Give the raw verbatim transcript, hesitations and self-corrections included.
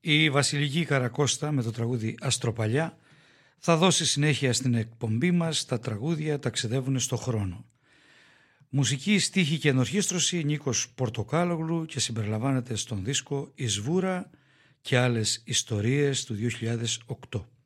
Η Βασιλική Καρακώστα με το τραγούδι Αστροπαλιά θα δώσει συνέχεια στην εκπομπή μας. Τα τραγούδια ταξιδεύουν στο χρόνο. Μουσική, στίχη και ενορχήστρωση Νίκος Πορτοκάλογλου και συμπεριλαμβάνεται στον δίσκο «Η Σβούρα και άλλες ιστορίες» του δύο χιλιάδες οκτώ.